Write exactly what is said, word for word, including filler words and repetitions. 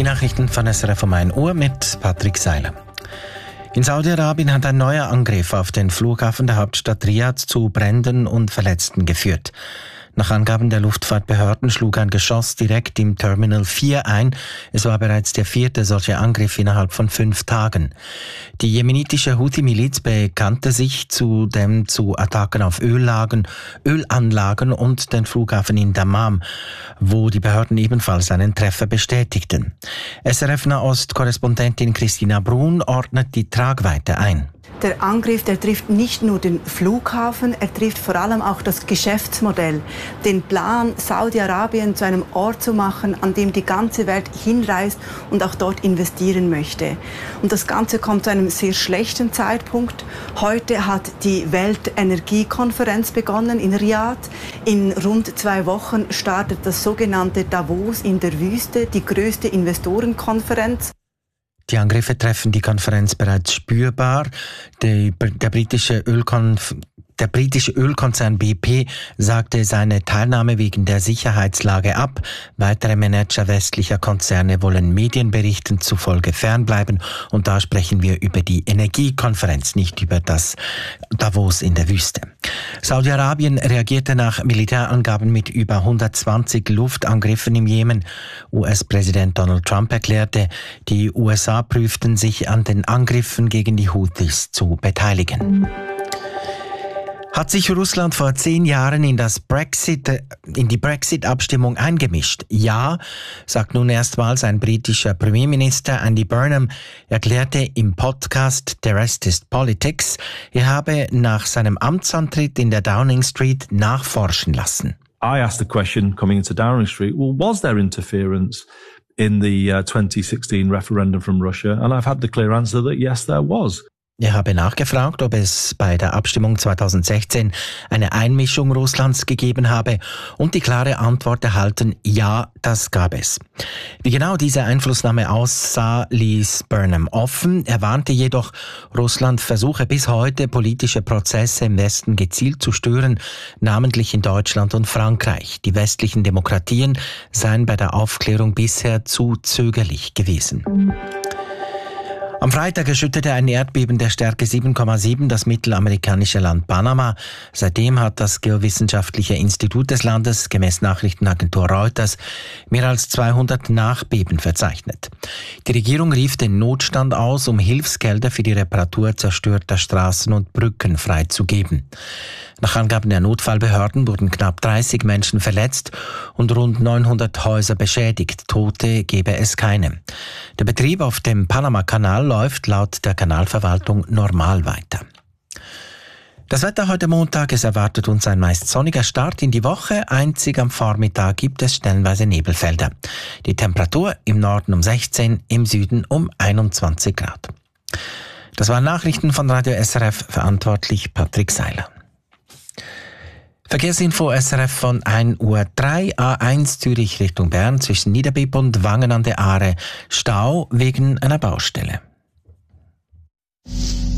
Die Nachrichten von S R F um ein Uhr mit Patrick Seiler. In Saudi-Arabien hat ein neuer Angriff auf den Flughafen der Hauptstadt Riad zu Bränden und Verletzten geführt. Nach Angaben der Luftfahrtbehörden schlug ein Geschoss direkt im Terminal vier ein. Es war bereits der vierte solche Angriff innerhalb von fünf Tagen. Die jemenitische Houthi-Miliz bekannte sich zudem zu Attacken auf Öllagen, Ölanlagen und den Flughafen in Dammam, wo die Behörden ebenfalls einen Treffer bestätigten. S R F-Nahost-Korrespondentin Christina Brun ordnet die Tragweite ein. Der Angriff, der trifft nicht nur den Flughafen, er trifft vor allem auch das Geschäftsmodell. Den Plan, Saudi-Arabien zu einem Ort zu machen, an dem die ganze Welt hinreist und auch dort investieren möchte. Und das Ganze kommt zu einem sehr schlechten Zeitpunkt. Heute hat die Weltenergiekonferenz begonnen in Riad. In rund zwei Wochen startet das sogenannte Davos in der Wüste, die größte Investorenkonferenz. Die Angriffe treffen die Konferenz bereits spürbar. Die, der britische Ölkonf Der britische Ölkonzern B P sagte seine Teilnahme wegen der Sicherheitslage ab. Weitere Manager westlicher Konzerne wollen Medienberichten zufolge fernbleiben. Und da sprechen wir über die Energiekonferenz, nicht über das Davos in der Wüste. Saudi-Arabien reagierte nach Militärangaben mit über hundertzwanzig Luftangriffen im Jemen. U S-Präsident Donald Trump erklärte, die U S A prüften sich an den Angriffen gegen die Houthis zu beteiligen. Hat sich Russland vor zehn Jahren in das Brexit, in die Brexit-Abstimmung eingemischt? Ja, sagt nun erstmals ein britischer Premierminister. Andy Burnham erklärte im Podcast The Rest is Politics, er habe nach seinem Amtsantritt in der Downing Street nachforschen lassen. I asked the question coming into Downing Street, well, was there interference in the uh, twenty sixteen referendum from Russia? And I've had the clear answer that yes, there was. Er habe nachgefragt, ob es bei der Abstimmung zweitausendsechzehn eine Einmischung Russlands gegeben habe und die klare Antwort erhalten, ja, das gab es. Wie genau diese Einflussnahme aussah, ließ Burnham offen. Er warnte jedoch, Russland versuche bis heute politische Prozesse im Westen gezielt zu stören, namentlich in Deutschland und Frankreich. Die westlichen Demokratien seien bei der Aufklärung bisher zu zögerlich gewesen. Am Freitag erschütterte ein Erdbeben der Stärke sieben Komma sieben das mittelamerikanische Land Panama. Seitdem hat das Geowissenschaftliche Institut des Landes, gemäß Nachrichtenagentur Reuters, mehr als zweihundert Nachbeben verzeichnet. Die Regierung rief den Notstand aus, um Hilfsgelder für die Reparatur zerstörter Straßen und Brücken freizugeben. Nach Angaben der Notfallbehörden wurden knapp dreißig Menschen verletzt und rund neunhundert Häuser beschädigt. Tote gebe es keine. Der Betrieb auf dem Panama-Kanal läuft laut der Kanalverwaltung normal weiter. Das Wetter heute Montag, es erwartet uns ein meist sonniger Start in die Woche. Einzig am Vormittag gibt es stellenweise Nebelfelder. Die Temperatur im Norden um sechzehn, im Süden um einundzwanzig Grad. Das waren Nachrichten von Radio S R F, verantwortlich Patrick Seiler. Verkehrsinfo S R F von ein Uhr drei, A eins Zürich Richtung Bern zwischen Niederbipp und Wangen an der Aare. Stau wegen einer Baustelle.